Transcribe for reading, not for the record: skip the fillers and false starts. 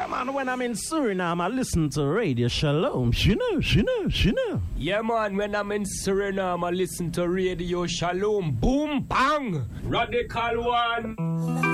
man, when I'm in Suriname, I listen to Radio Shalom. She know. Yeah, man, when I'm in Suriname, I listen to Radio Shalom. Boom, bang! Radical one.